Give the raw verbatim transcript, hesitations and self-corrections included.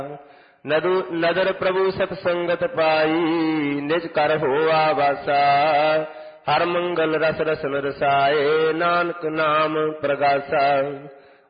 ਨਦੂ ਨਦਰ ਪ੍ਰਭੂ ਸਤ ਸੰਗਤ ਪਾਈ, ਨਿਜ ਕਰ ਹੋਆ ਵਾਸਾ। ਹਰ ਮੰਗਲ ਰਸ ਰਸਨ ਰਸਾਏ, ਨਾਨਕ ਨਾਮ ਪ੍ਰਗਾਸਾ।